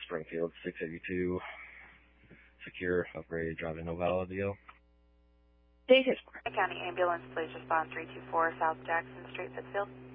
Springfield 682, secure, upgrade, driving no Valladolid. Station. County Ambulance, please respond 324 South Jackson Street, Pittsfield.